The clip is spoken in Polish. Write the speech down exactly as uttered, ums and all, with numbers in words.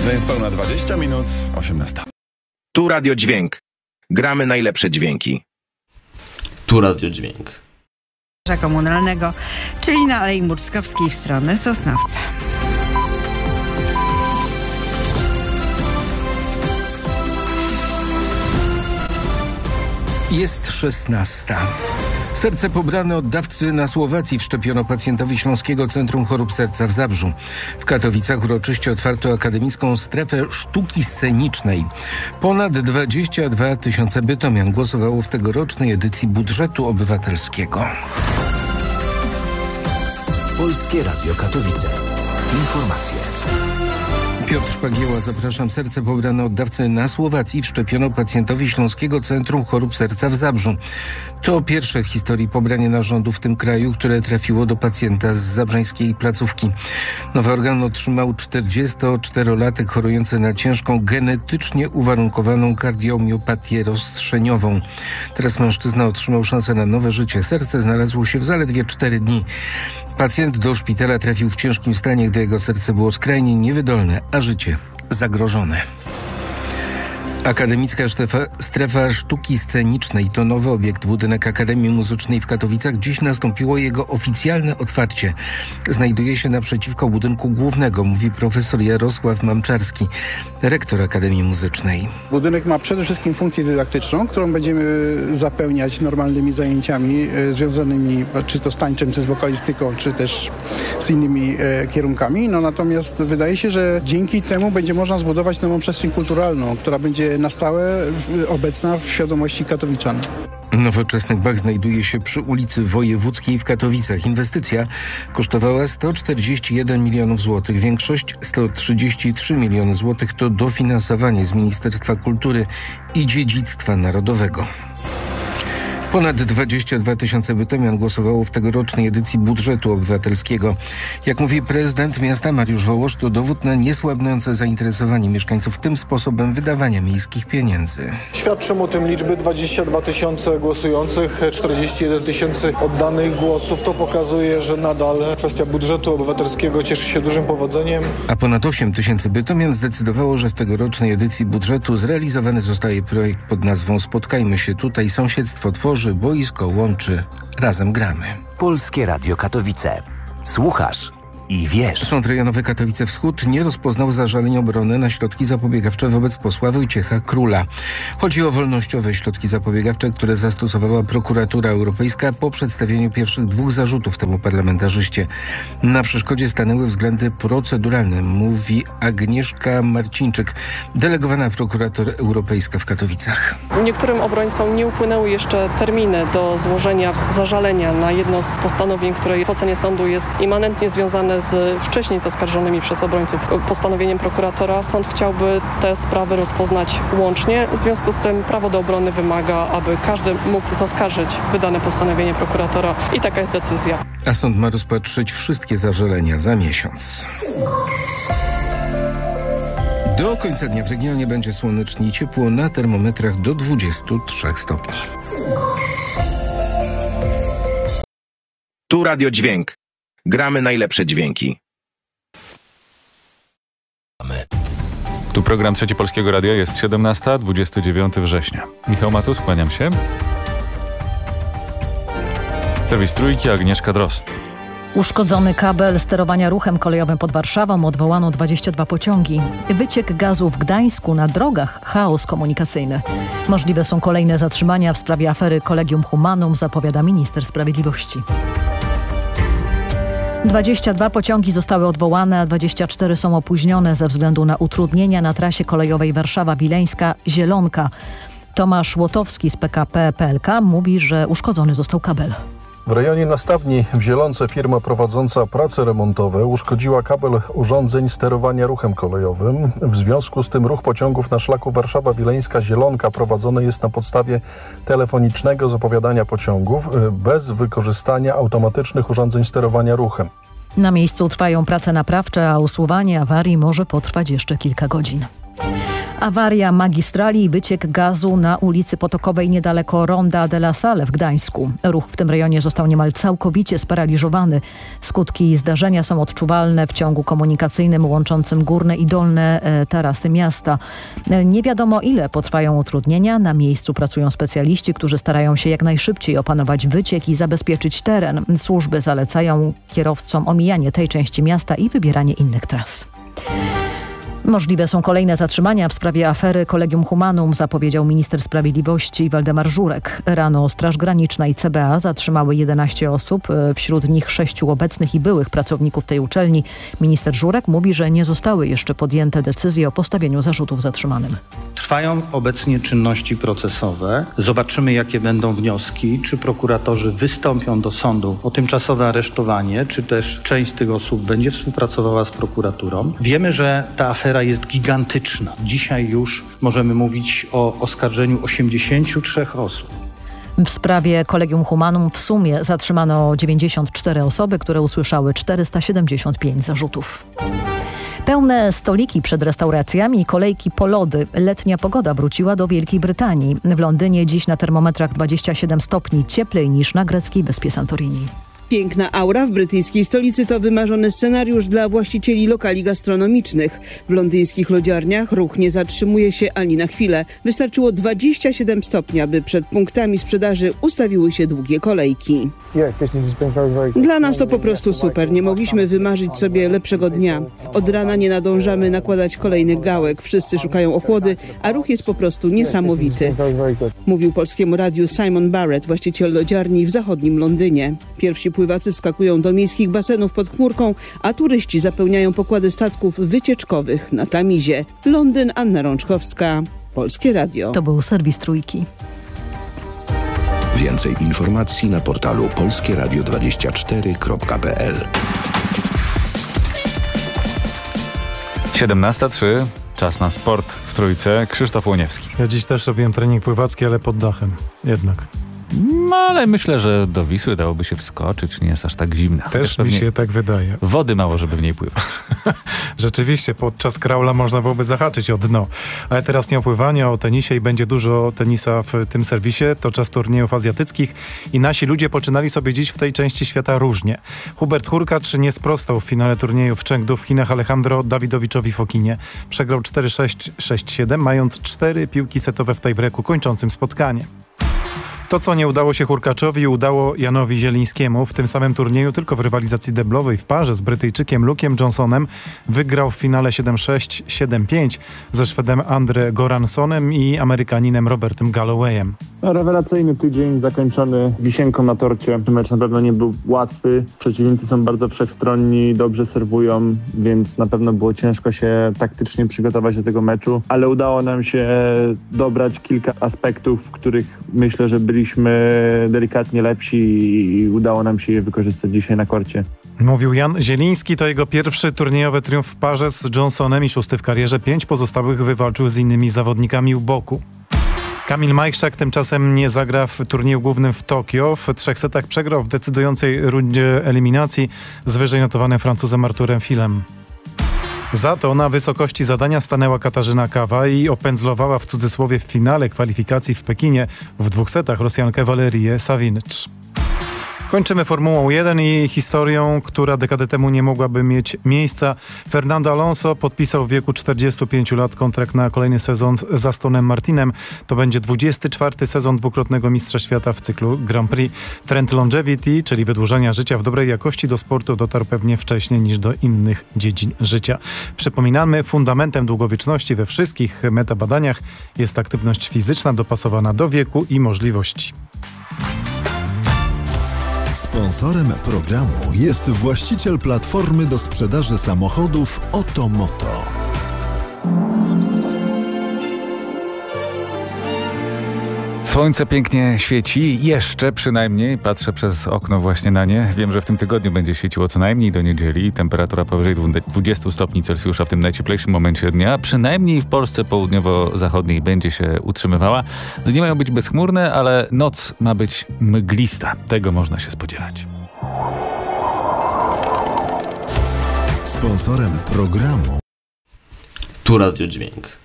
Za niespełna dwadzieścia minut, osiemnasta. Tu Radio Dźwięk. Gramy najlepsze dźwięki. Tu Radio Dźwięk. Komunalnego, czyli na Alei Murczkowskiej w stronę Sosnowca. Jest szesnasta. Serce pobrane od dawcy na Słowacji wszczepiono pacjentowi Śląskiego Centrum Chorób Serca w Zabrzu. W Katowicach uroczyście otwarto akademicką strefę sztuki scenicznej. Ponad dwadzieścia dwa tysiące bytomian głosowało w tegorocznej edycji budżetu obywatelskiego. Polskie Radio Katowice. Informacje. Piotr Pagieła, zapraszam. Serce pobrane od dawcy na Słowacji wszczepiono pacjentowi Śląskiego Centrum Chorób Serca w Zabrzu. To pierwsze w historii pobranie narządu w tym kraju, które trafiło do pacjenta z zabrzeńskiej placówki. Nowy organ otrzymał czterdziestoczterolatek chorujący na ciężką, genetycznie uwarunkowaną kardiomiopatię rozstrzeniową. Teraz mężczyzna otrzymał szansę na nowe życie. Serce znalazło się w zaledwie cztery dni. Pacjent do szpitala trafił w ciężkim stanie, gdy jego serce było skrajnie niewydolne, a życie zagrożone. Akademicka strefa, strefa sztuki scenicznej to nowy obiekt, budynek Akademii Muzycznej w Katowicach. Dziś nastąpiło jego oficjalne otwarcie. Znajduje się naprzeciwko budynku głównego, mówi profesor Jarosław Mamczarski, rektor Akademii Muzycznej. Budynek ma przede wszystkim funkcję dydaktyczną, którą będziemy zapełniać normalnymi zajęciami e, związanymi czy to z tańczem, czy z wokalistyką, czy też z innymi e, kierunkami. No natomiast wydaje się, że dzięki temu będzie można zbudować nową przestrzeń kulturalną, która będzie na stałe obecna w świadomości katowiczan. Nowoczesny Bach znajduje się przy ulicy Wojewódzkiej w Katowicach. Inwestycja kosztowała sto czterdzieści jeden milionów złotych. Większość, sto trzydzieści trzy miliony złotych, to dofinansowanie z Ministerstwa Kultury i Dziedzictwa Narodowego. Ponad dwadzieścia dwa tysiące bytomian głosowało w tegorocznej edycji budżetu obywatelskiego. Jak mówi prezydent miasta Mariusz Wołosz, to dowód na niesłabnące zainteresowanie mieszkańców tym sposobem wydawania miejskich pieniędzy. Świadczą o tym liczby dwadzieścia dwa tysiące głosujących, czterdzieści jeden tysięcy oddanych głosów. To pokazuje, że nadal kwestia budżetu obywatelskiego cieszy się dużym powodzeniem. A ponad osiem tysięcy bytomian zdecydowało, że w tegorocznej edycji budżetu zrealizowany zostaje projekt pod nazwą Spotkajmy się tutaj, sąsiedztwo tworzy, boisko łączy, razem gramy. Polskie Radio Katowice. Słuchasz i wiesz. Sąd Rejonowy Katowice Wschód nie rozpoznał zażaleń obrony na środki zapobiegawcze wobec posła Wojciecha Króla. Chodzi o wolnościowe środki zapobiegawcze, które zastosowała prokuratura europejska po przedstawieniu pierwszych dwóch zarzutów temu parlamentarzyście. Na przeszkodzie stanęły względy proceduralne, mówi Agnieszka Marcińczyk, delegowana prokurator europejska w Katowicach. Niektórym obrońcom nie upłynęły jeszcze terminy do złożenia zażalenia na jedno z postanowień, które w ocenie sądu jest immanentnie związane z wcześniej zaskarżonymi przez obrońców postanowieniem prokuratora. Sąd chciałby te sprawy rozpoznać łącznie. W związku z tym prawo do obrony wymaga, aby każdy mógł zaskarżyć wydane postanowienie prokuratora i taka jest decyzja. A sąd ma rozpatrzyć wszystkie zażalenia za miesiąc. Do końca dnia w regionie będzie słonecznie i ciepło, na termometrach do dwudziestu trzech stopni. Tu Radio Dźwięk. Gramy najlepsze dźwięki. Tu program Trzeci Polskiego Radia, jest siedemnasta, dwudziestego dziewiątego września. Michał Matus, kłaniam się. Serwis Trójki, Agnieszka Drozd. Uszkodzony kabel sterowania ruchem kolejowym pod Warszawą, odwołano dwadzieścia dwa pociągi. Wyciek gazu w Gdańsku, na drogach chaos komunikacyjny. Możliwe są kolejne zatrzymania w sprawie afery Collegium Humanum, zapowiada minister sprawiedliwości. dwadzieścia dwa pociągi zostały odwołane, a dwadzieścia cztery są opóźnione ze względu na utrudnienia na trasie kolejowej Warszawa-Wileńska-Zielonka. Tomasz Łotowski z P K P P L K mówi, że uszkodzony został kabel. W rejonie Nastawni w Zielonce firma prowadząca prace remontowe uszkodziła kabel urządzeń sterowania ruchem kolejowym. W związku z tym ruch pociągów na szlaku Warszawa-Wileńska-Zielonka prowadzony jest na podstawie telefonicznego zapowiadania pociągów bez wykorzystania automatycznych urządzeń sterowania ruchem. Na miejscu trwają prace naprawcze, a usuwanie awarii może potrwać jeszcze kilka godzin. Awaria magistrali i wyciek gazu na ulicy Potokowej niedaleko Ronda de la Salle w Gdańsku. Ruch w tym rejonie został niemal całkowicie sparaliżowany. Skutki zdarzenia są odczuwalne w ciągu komunikacyjnym łączącym górne i dolne e, tarasy miasta. E, nie wiadomo, ile potrwają utrudnienia. Na miejscu pracują specjaliści, którzy starają się jak najszybciej opanować wyciek i zabezpieczyć teren. Służby zalecają kierowcom omijanie tej części miasta i wybieranie innych tras. Możliwe są kolejne zatrzymania w sprawie afery Collegium Humanum, zapowiedział minister sprawiedliwości Waldemar Żurek. Rano Straż Graniczna i C B A zatrzymały jedenaście osób, wśród nich sześciu obecnych i byłych pracowników tej uczelni. Minister Żurek mówi, że nie zostały jeszcze podjęte decyzje o postawieniu zarzutów zatrzymanym. Trwają obecnie czynności procesowe. Zobaczymy, jakie będą wnioski, czy prokuratorzy wystąpią do sądu o tymczasowe aresztowanie, czy też część z tych osób będzie współpracowała z prokuraturą. Wiemy, że ta afera jest gigantyczna. Dzisiaj już możemy mówić o oskarżeniu osiemdziesięciu trzech osób. W sprawie Collegium Humanum w sumie zatrzymano dziewięćdziesiąt cztery osoby, które usłyszały czterysta siedemdziesiąt pięć zarzutów. Pełne stoliki przed restauracjami i kolejki po lody. Letnia pogoda wróciła do Wielkiej Brytanii. W Londynie dziś na termometrach dwadzieścia siedem stopni, cieplej niż na greckiej wyspie Santorini. Piękna aura w brytyjskiej stolicy to wymarzony scenariusz dla właścicieli lokali gastronomicznych. W londyńskich lodziarniach ruch nie zatrzymuje się ani na chwilę. Wystarczyło dwadzieścia siedem stopni, aby przed punktami sprzedaży ustawiły się długie kolejki. Dla nas to po prostu super. Nie mogliśmy wymarzyć sobie lepszego dnia. Od rana nie nadążamy nakładać kolejnych gałek. Wszyscy szukają ochłody, a ruch jest po prostu niesamowity. Mówił Polskiemu Radiu Simon Barrett, właściciel lodziarni w zachodnim Londynie. Pierwsi pływacy wskakują do miejskich basenów pod chmurką, a turyści zapełniają pokłady statków wycieczkowych na Tamizie. Londyn, Anna Rączkowska, Polskie Radio. To był serwis Trójki. Więcej informacji na portalu polskie radio dwadzieścia cztery kropka p l. siedemnasta trzy. Czas na sport w Trójce. Krzysztof Łoniewski. Ja dziś też robiłem trening pływacki, ale pod dachem. Jednak. No ale myślę, że do Wisły dałoby się wskoczyć, nie jest aż tak zimna. Też mi się tak wydaje. Wody mało, żeby w niej pływać. Rzeczywiście, podczas kraula można byłoby zahaczyć o dno. Ale teraz nie o pływaniu, a o tenisie i będzie dużo tenisa w tym serwisie. To czas turniejów azjatyckich i nasi ludzie poczynali sobie dziś w tej części świata różnie. Hubert Hurkacz nie sprostał w finale turnieju w Chengdu w Chinach Alejandro Dawidowiczowi Fokinie. Przegrał cztery sześć, sześć siedem, mając cztery piłki setowe w tiebreaku kończącym spotkanie. To, co nie udało się Hurkaczowi, udało Janowi Zielińskiemu. W tym samym turnieju, tylko w rywalizacji deblowej w parze z Brytyjczykiem Luke'em Johnsonem, wygrał w finale siedem sześć, siedem pięć ze Szwedem Andre Goransonem i Amerykaninem Robertem Gallowayem. Rewelacyjny tydzień zakończony wisienką na torcie. Mecz na pewno nie był łatwy. Przeciwnicy są bardzo wszechstronni, dobrze serwują, więc na pewno było ciężko się taktycznie przygotować do tego meczu, ale udało nam się dobrać kilka aspektów, w których myślę, że byliśmy delikatnie lepsi i udało nam się je wykorzystać dzisiaj na korcie. Mówił Jan Zieliński, to jego pierwszy turniejowy triumf w parze z Johnsonem i szósty w karierze. Pięć pozostałych wywalczył z innymi zawodnikami u boku. Kamil Majchrzak tymczasem nie zagra w turnieju głównym w Tokio. W trzech setach przegrał w decydującej rundzie eliminacji z wyżej notowanym Francuzem Arturem Filem. Za to na wysokości zadania stanęła Katarzyna Kawa i opędzlowała w cudzysłowie w finale kwalifikacji w Pekinie w dwóch setach Rosjankę Walerię Savincz. Kończymy Formułą jeden i historią, która dekadę temu nie mogłaby mieć miejsca. Fernando Alonso podpisał w wieku czterdziestu pięciu lat kontrakt na kolejny sezon z Astonem Martinem. To będzie dwudziesty czwarty sezon dwukrotnego mistrza świata w cyklu Grand Prix. Trend longevity, czyli wydłużania życia w dobrej jakości, do sportu dotarł pewnie wcześniej niż do innych dziedzin życia. Przypominamy, fundamentem długowieczności we wszystkich metabadaniach jest aktywność fizyczna dopasowana do wieku i możliwości. Sponsorem programu jest właściciel platformy do sprzedaży samochodów Otomoto. Słońce pięknie świeci, jeszcze przynajmniej, patrzę przez okno właśnie na nie. Wiem, że w tym tygodniu będzie świeciło co najmniej do niedzieli. Temperatura powyżej dwudziestu stopni Celsjusza w tym najcieplejszym momencie dnia. Przynajmniej w Polsce południowo-zachodniej będzie się utrzymywała. Dni mają być bezchmurne, ale noc ma być mglista. Tego można się spodziewać. Sponsorem programu Tu Radio Dźwięk.